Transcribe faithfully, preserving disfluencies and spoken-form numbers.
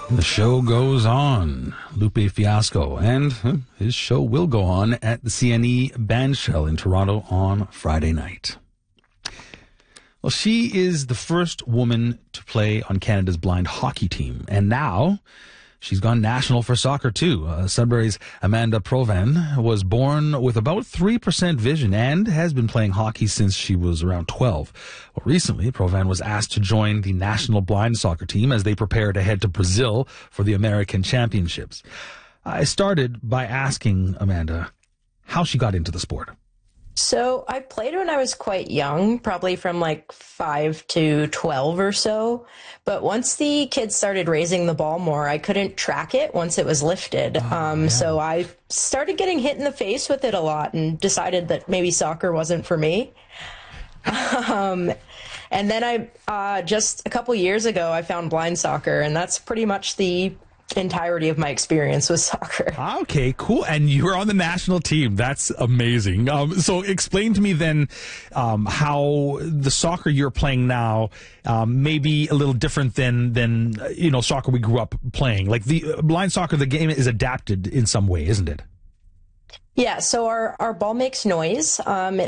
The show goes on. Lupe Fiasco, and huh, his show will go on at the C N E Bandshell in Toronto on Friday night. Well, she is the first woman to play on Canada's blind hockey team, and now she's gone national for soccer, too. Uh, Sudbury's Amanda Provan was born with about three percent vision and has been playing hockey since she was around twelve. Well, recently, Provan was asked to join the national blind soccer team as they prepare to head to Brazil for the American Championships. I started by asking Amanda how she got into the sport. So I played when I was quite young, probably from like five to twelve or so. But once the kids started raising the ball more, I couldn't track it once it was lifted. Oh, um, yeah. So I started getting hit in the face with it a lot and decided that maybe soccer wasn't for me. Um, and then I, uh, just a couple years ago, I found blind soccer, and that's pretty much the entirety of my experience with soccer. Okay, cool. And you were on the national team. That's amazing. Um, so explain to me then um, how the soccer you're playing now um, may be a little different than, than you know, soccer we grew up playing. Like the uh, blind soccer, the game is adapted in some way, isn't it? Yeah, so our, our ball makes noise. Um, it